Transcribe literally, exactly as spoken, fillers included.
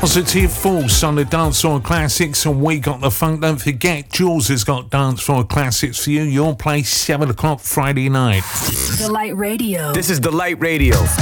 Positive Force on the Dancehall Classics, and we got the funk. Don't forget, Jules has got Dancehall Classics for you. Your place, seven o'clock Friday night. The Light Radio. This is The Light Radio.